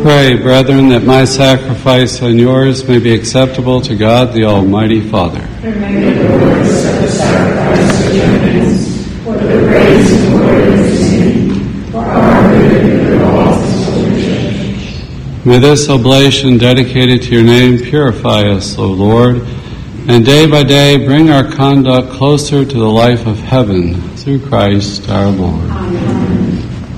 pray, brethren, that my sacrifice and yours may be acceptable to God, the Almighty Father. And may the Lord accept the sacrifice of your hands, for the praise and glory of his name, for our good and good of all his holy church. May this oblation dedicated to your name purify us, O Lord, and day by day bring our conduct closer to the life of heaven, through Christ our Lord.